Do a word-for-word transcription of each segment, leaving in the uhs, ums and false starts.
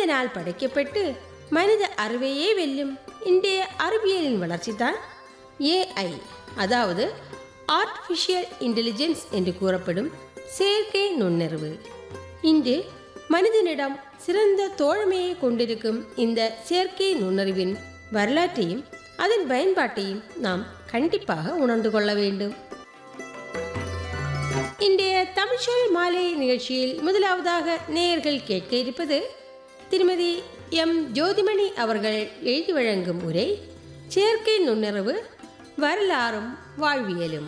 மனிதனால் படைக்கப்பட்டு மனித அறிவையே வெல்லும் இன்றைய அறிவியலின் வளர்ச்சி தான் ஏஐ, அதாவது ஆர்டிஃபிஷியல் இன்டெலிஜென்ஸ் என்று கூறப்படும் செயற்கை நுண்ணறிவு. இன்று மனிதனிடம் சிறந்த தோழமையை கொண்டிருக்கும் இந்த செயற்கை நுண்ணறிவின் வரலாற்றையும் அதன் பயன்பாட்டையும் நாம் கண்டிப்பாக உணர்ந்து கொள்ள வேண்டும். இன்றைய தமிழ்ச்சொல் மாலை நிகழ்ச்சியில் முதலாவதாக நேயர்கள் கேட்க இருப்பது திருமதி எம் ஜோதிமணி அவர்கள் எழுதி வழங்கும் உரை செயற்கை நுண்ணறிவு வரலாறும் வாழ்வியலும்.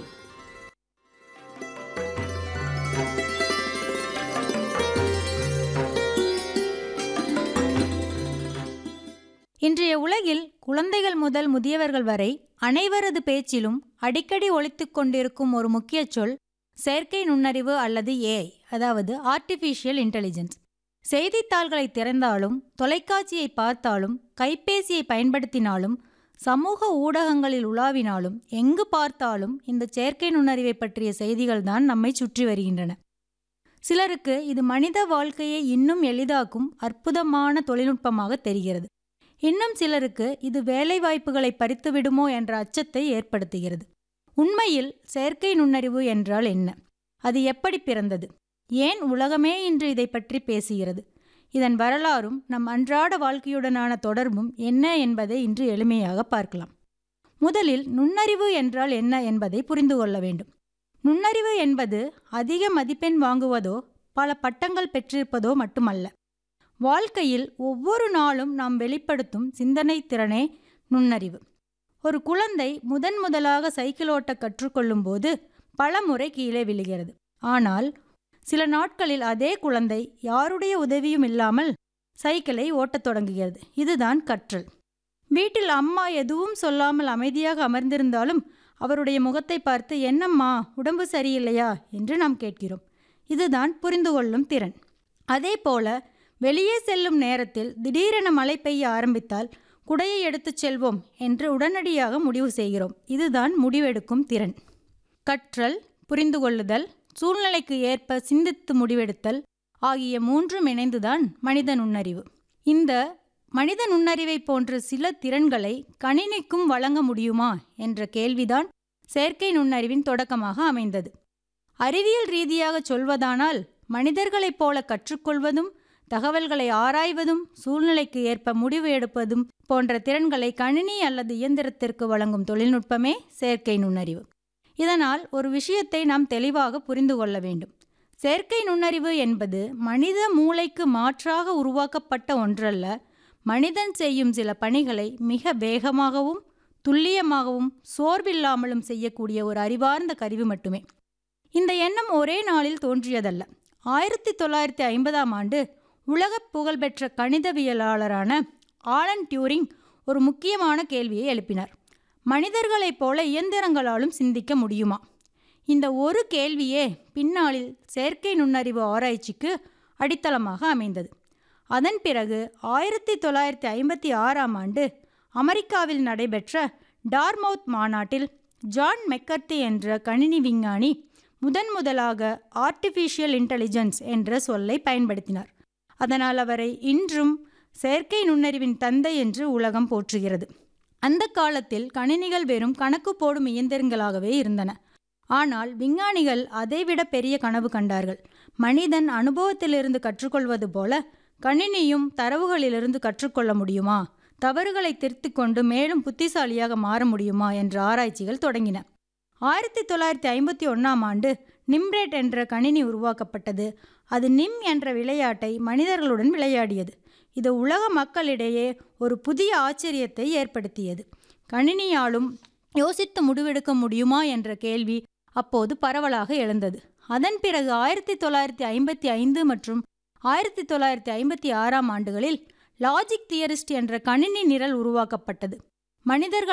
இன்றைய உலகில் குழந்தைகள் முதல் முதியவர்கள் வரை அனைவரது பேச்சிலும் அடிக்கடி ஒலித்துக் கொண்டிருக்கும் ஒரு முக்கிய சொல் செயற்கை நுண்ணறிவு அல்லது ஏஐ, அதாவது ஆர்டிஃபிஷியல் இன்டெலிஜென்ஸ். செய்தித்தாள்களை திறந்தாலும், தொலைக்காட்சியை பார்த்தாலும், கைபேசியை பயன்படுத்தினாலும், சமூக ஊடகங்களில் உலாவினாலும், எங்கு பார்த்தாலும் இந்த செயற்கை நுண்ணறிவை பற்றிய செய்திகள் தான் நம்மை சுற்றி வருகின்றன. சிலருக்கு இது மனித வாழ்க்கையை இன்னும் எளிதாக்கும் அற்புதமான தொழில்நுட்பமாக தெரிகிறது. இன்னும் சிலருக்கு இது வேலைவாய்ப்புகளை பறித்துவிடுமோ என்ற அச்சத்தை ஏற்படுத்துகிறது. உண்மையில் செயற்கை நுண்ணறிவு என்றால் என்ன? அது எப்படி பிறந்தது? ஏன் உலகமே இன்று இதை பற்றி பேசுகிறது? இதன் வரலாறும் நம் அன்றாட வாழ்க்கையுடனான தொடர்பும் என்ன என்பதை இன்று எளிமையாக பார்க்கலாம். முதலில் நுண்ணறிவு என்றால் என்ன என்பதை புரிந்து கொள்ள வேண்டும். நுண்ணறிவு என்பது அதிக மதிப்பெண் வாங்குவதோ பல பட்டங்கள் பெற்றிருப்பதோ மட்டுமல்ல. வாழ்க்கையில் ஒவ்வொரு நாளும் நாம் வெளிப்படுத்தும் சிந்தனை திறனே நுண்ணறிவு. ஒரு குழந்தை முதன் முதலாக சைக்கிள் ஓட்ட கற்றுக்கொள்ளும் போது பல முறை கீழே விழுகிறது. ஆனால் சில நாட்களில் அதே குழந்தை யாருடைய உதவியும் இல்லாமல் சைக்கிளை ஓட்டத் தொடங்குகிறது. இதுதான் கற்றல். வீட்டில் அம்மா எதுவும் சொல்லாமல் அமைதியாக அமர்ந்திருந்தாலும் அவருடைய முகத்தை பார்த்து, என்னம்மா, உடம்பு சரியில்லையா என்று நாம் கேட்கிறோம். இதுதான் புரிந்து கொள்ளும் திறன். அதே போல வெளியே செல்லும் நேரத்தில் திடீரென மழை பெய்ய ஆரம்பித்தால் குடையை எடுத்துச் செல்வோம் என்று உடனடியாக முடிவு செய்கிறோம். இதுதான் முடிவெடுக்கும் திறன். கற்றல், புரிந்து கொள்ளுதல், சூழ்நிலைக்கு ஏற்ப சிந்தித்து முடிவெடுத்தல் ஆகிய மூன்றும் இணைந்துதான் மனித நுண்ணறிவு. இந்த மனித நுண்ணறிவை போன்ற சில திறன்களை கணினிக்கும் வழங்க முடியுமா என்ற கேள்விதான் செயற்கை நுண்ணறிவின் தொடக்கமாக அமைந்தது. அறிவியல் ரீதியாக சொல்வதானால் மனிதர்களைப் போல கற்றுக்கொள்வதும், தகவல்களை ஆராய்வதும், சூழ்நிலைக்கு ஏற்ப முடிவு எடுப்பதும் போன்ற திறன்களை கணினி அல்லது இயந்திரத்திற்கு வழங்கும் தொழில்நுட்பமே செயற்கை நுண்ணறிவு. இதனால் ஒரு விஷயத்தை நாம் தெளிவாக புரிந்து கொள்ள வேண்டும். செயற்கை நுண்ணறிவு என்பது மனித மூளைக்கு மாற்றாக உருவாக்கப்பட்ட ஒன்றல்ல. மனிதன் செய்யும் சில பணிகளை மிக வேகமாகவும் துல்லியமாகவும் சோர்வில்லாமலும் செய்யக்கூடிய ஒரு அறிவார்ந்த கருவி மட்டுமே. இந்த எண்ணம் ஒரே நாளில் தோன்றியதல்ல. ஆயிரத்தி தொள்ளாயிரத்தி ஐம்பதாம் ஆண்டு உலக புகழ்பெற்ற கணிதவியலாளரான ஆலன் டியூரிங் ஒரு முக்கியமான கேள்வியை எழுப்பினார். மனிதர்களைப் போல இயந்திரங்களாலும் சிந்திக்க முடியுமா? இந்த ஒரு கேள்வியே பின்னாளில் செயற்கை நுண்ணறிவு ஆராய்ச்சிக்கு அடித்தளமாக அமைந்தது. அதன் பிறகு ஆயிரத்தி தொள்ளாயிரத்தி ஐம்பத்தி ஆறாம் ஆண்டு அமெரிக்காவில் நடைபெற்ற டார்மவுத் மாநாட்டில் ஜான் மெக்கர்த்தி என்ற கணினி விஞ்ஞானி முதன் முதலாக ஆர்டிஃபிஷியல் இன்டெலிஜென்ஸ் என்ற சொல்லை பயன்படுத்தினார். அதனால் அவரை இன்றும் செயற்கை நுண்ணறிவின் தந்தை என்று உலகம் போற்றுகிறது. அந்த காலத்தில் கணினிகள் வெறும் கணக்கு போடும் இயந்திரங்களாகவே இருந்தன. ஆனால் விஞ்ஞானிகள் அதைவிட பெரிய கனவு கண்டார்கள். மனிதன் அனுபவத்திலிருந்து கற்றுக்கொள்வது போல கணினியும் தரவுகளிலிருந்து கற்றுக்கொள்ள முடியுமா? தவறுகளை திருத்திக் கொண்டு மேலும் புத்திசாலியாக மாற முடியுமா என்ற ஆராய்ச்சிகள் தொடங்கின. ஆயிரத்தி தொள்ளாயிரத்தி ஐம்பத்தி ஒன்றாம் ஆண்டு நிம்ரேட் என்ற கணினி உருவாக்கப்பட்டது. அது நிம் என்ற விளையாட்டை மனிதர்களுடன் விளையாடியது. இது உலக மக்களிடையே ஒரு புதிய ஆச்சரியத்தை ஏற்படுத்தியது. கணினியாலும் யோசித்து முடிவெடுக்க முடியுமா என்ற கேள்வி அப்போது பரவலாக எழுந்தது. அதன் பிறகு ஆயிரத்தி தொள்ளாயிரத்தி ஐம்பத்தி ஐந்து மற்றும் ஆயிரத்தி தொள்ளாயிரத்தி ஐம்பத்தி ஆறாம் ஆண்டுகளில் லாஜிக் தியரிஸ்ட் என்ற கணினி நிரல் உருவாக்கப்பட்டது. மனிதர்கள்